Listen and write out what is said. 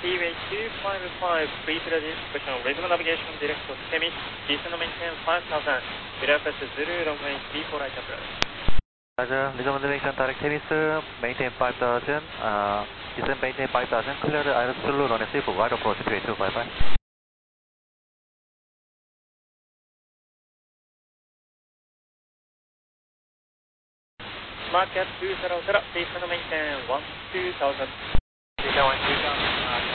Seaway 255, please ready question rhythm navigation direct to Temis, descend maintain 5000, Budapest Zulu runway 34 right approach. Roger, rhythm navigation direct Temis, maintain 5000, descend maintain 5000, clear the Iris Zulu runway 34 right approach 3255. Mark at 200, descend maintain 12,000. Descend 12,000.